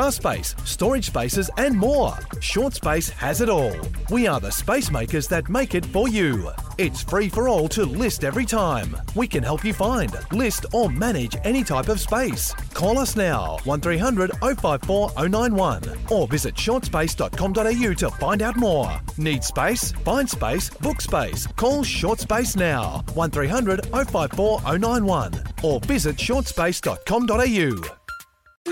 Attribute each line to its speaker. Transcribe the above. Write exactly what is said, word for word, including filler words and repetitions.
Speaker 1: car space, storage spaces and more. ShortSpace has it all. We are the space makers that make it for you. It's free for all to list every time. We can help you find, list or manage any type of space. Call us now, one three hundred oh five four oh nine one or visit shortspace dot com dot a u to find out more. Need space? Find space, book space. Call ShortSpace now, one three hundred oh five four oh nine one or visit shortspace dot com dot a u.